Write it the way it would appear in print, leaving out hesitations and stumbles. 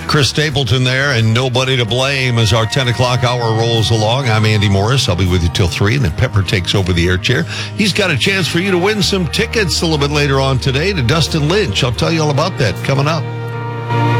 Chris Stapleton there, and Nobody to Blame as our 10 o'clock hour rolls along. I'm Andy Morris. I'll be with you till 3, and then Pepper takes over the air chair. He's got a chance for you to win some tickets a little bit later on today to Dustin Lynch. I'll tell you all about that coming up.